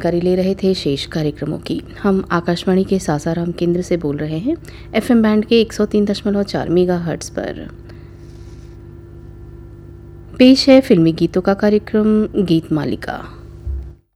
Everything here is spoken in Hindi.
जानकारी ले रहे थे शेष कार्यक्रमों की। हम आकाशवाणी के सासाराम केंद्र से बोल रहे हैं, एफएम बैंड के 103.4 मेगाहर्ट्ज़ पर। पेश है फिल्मी गीतों का कार्यक्रम गीत मालिका।